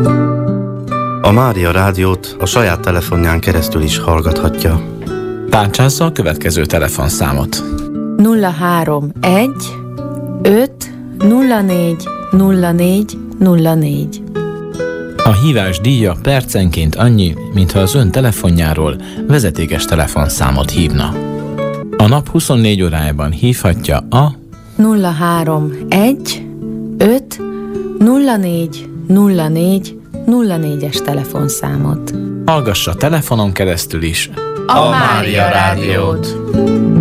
A Mária Rádiót a saját telefonján keresztül is hallgathatja. Tárcsázza a következő telefonszámot. 031 5 04 04 04. A hívás díja percenként annyi, mintha az ön telefonjáról vezetékes telefonszámot hívna. A nap 24 órájában hívhatja a 031 5 04 04 04-es telefonszámot. Hallgassa telefonon keresztül is a Mária Rádiót.